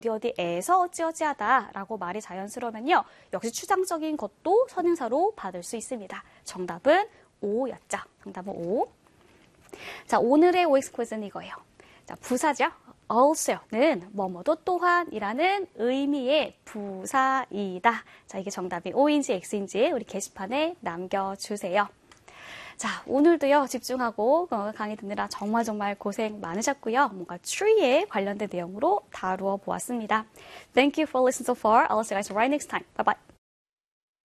어디에서 어찌어찌하다라고 말이 자연스러우면요. 역시 추상적인 것도 선행사로 받을 수 있습니다. 정답은 O였죠. 정답은 O. 자, 오늘의 OX 퀴즈는 이거예요. 자, 부사죠. also는 뭐뭐도 또한이라는 의미의 부사이다. 자, 이게 정답이 O인지 X인지 우리 게시판에 남겨주세요. 자, 오늘도요, 집중하고 강의 듣느라 정말 고생 많으셨고요. 뭔가 tree에 관련된 내용으로 다루어 보았습니다. Thank you for listening so far. I'll see you guys right next time. Bye bye.